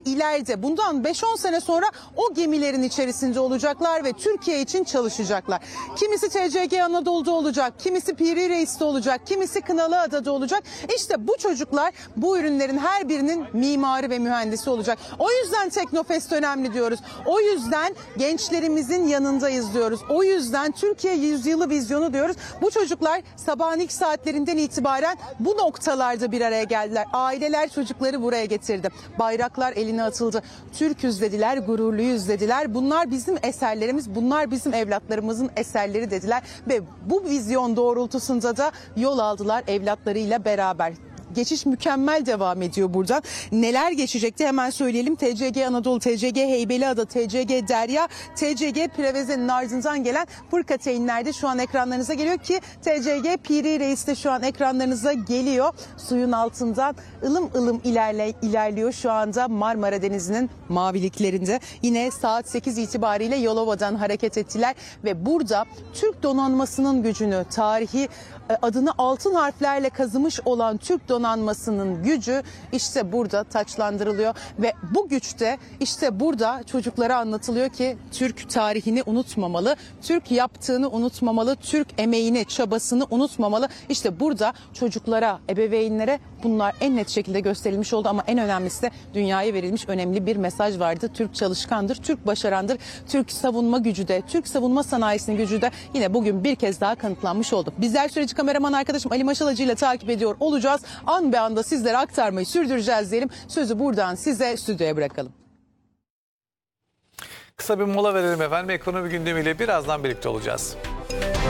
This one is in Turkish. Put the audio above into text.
İleride bundan 5-10 sene sonra o gemilerin içerisinde olacaklar ve Türkiye için çalışacaklar. Kimisi TCG Anadolu'da olacak, kimisi Piri Reis'te olacak, kimisi Kınalıada'da olacak. İşte bu çocuklar bu ürünlerin her birinin mimarı ve mühendisi olacak. O yüzden Teknofest önemli diyoruz. O yüzden gençlerimizin yanındayız diyoruz. O yüzden Türkiye Yüzyılı Vizyonu diyoruz. Bu çocuklar sabahın ilk saatlerinden itibaren bu noktalarda bir araya geldiler. Aileler çocukları buraya getirdi. Bayraklar eline atıldı. Türküz dediler, gururluyuz dediler. Bunlar bizim eserlerimiz, bunlar bizim evlatlarımızın eserleri dediler. Ve bu vizyon doğrultusunda da yol aldılar evlatlarıyla beraber. Geçiş mükemmel devam ediyor buradan. Neler geçecekti hemen söyleyelim. TCG Anadolu, TCG Heybeliada, TCG Derya, TCG Preveze'nin ardından gelen Fırkateynler de şu an ekranlarınıza geliyor ki TCG Piri Reis de şu an ekranlarınıza geliyor. Suyun altından ılım ılım ilerliyor şu anda Marmara Denizi'nin maviliklerinde. Yine saat 8 itibariyle Yalova'dan hareket ettiler ve burada Türk donanmasının gücünü, tarihi adını altın harflerle kazımış olan Türk donanmasının gücü işte burada taçlandırılıyor ve bu güçte işte burada çocuklara anlatılıyor ki Türk tarihini unutmamalı, Türk yaptığını unutmamalı, Türk emeğini, çabasını unutmamalı. İşte burada çocuklara, ebeveynlere bunlar en net şekilde gösterilmiş oldu ama en önemlisi de dünyaya verilmiş önemli bir mesaj vardı. Türk çalışkandır, Türk başarandır, Türk savunma gücü de, Türk savunma sanayisinin gücü de yine bugün bir kez daha kanıtlanmış oldu. Bizler süreci kameraman arkadaşım Ali Maşalacı ile takip ediyor olacağız. An be anda sizlere aktarmayı sürdüreceğiz diyelim. Sözü buradan size stüdyoya bırakalım. Kısa bir mola verelim efendim. Ekonomi gündemiyle birazdan birlikte olacağız.